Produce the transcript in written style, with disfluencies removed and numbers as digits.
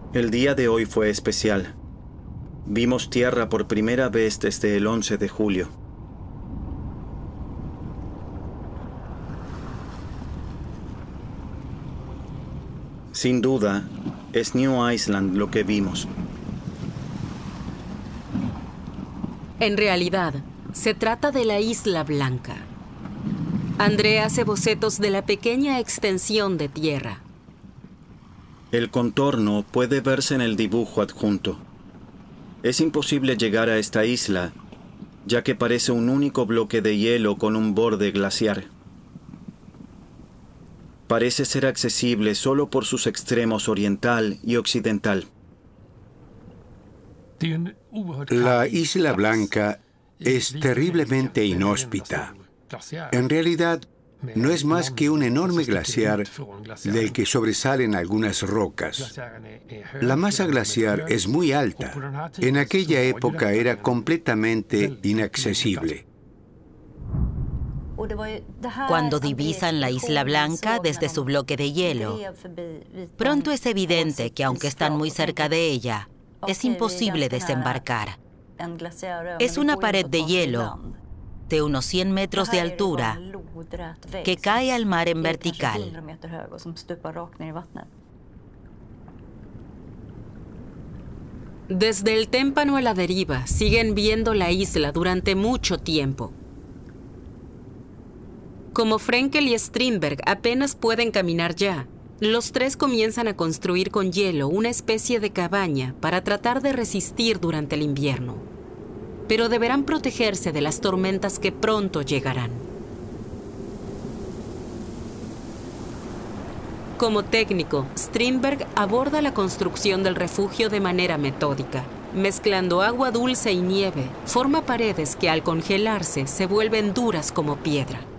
El día de hoy fue especial. Vimos tierra por primera vez desde el 11 de julio. Sin duda, es New Iceland lo que vimos. En realidad, se trata de la Isla Blanca. André hace bocetos de la pequeña extensión de tierra. El contorno puede verse en el dibujo adjunto. Es imposible llegar a esta isla, ya que parece un único bloque de hielo con un borde glaciar. Parece ser accesible solo por sus extremos oriental y occidental. La Isla Blanca es terriblemente inhóspita. En realidad, no es más que un enorme glaciar del que sobresalen algunas rocas. La masa glaciar es muy alta. En aquella época era completamente inaccesible. Cuando divisan la Isla Blanca desde su bloque de hielo, pronto es evidente que aunque están muy cerca de ella, es imposible desembarcar. Es una pared de hielo de unos 100 metros de altura que cae al mar en vertical. Desde el témpano a la deriva, siguen viendo la isla durante mucho tiempo. Como Frenkel y Strindberg apenas pueden caminar ya, los tres comienzan a construir con hielo una especie de cabaña para tratar de resistir durante el invierno. Pero deberán protegerse de las tormentas que pronto llegarán. Como técnico, Strindberg aborda la construcción del refugio de manera metódica. Mezclando agua dulce y nieve, forma paredes que al congelarse se vuelven duras como piedra.